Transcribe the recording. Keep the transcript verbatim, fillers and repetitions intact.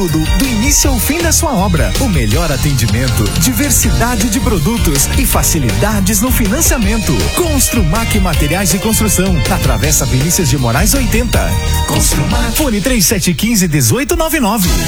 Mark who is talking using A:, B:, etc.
A: tudo, do início ao fim da sua obra. O melhor atendimento, diversidade de produtos e facilidades no financiamento. Construmac Materiais de Construção, na Travessa Vinícius de Moraes oitenta. Construmac. Fone três sete um cinco, um oito nove nove.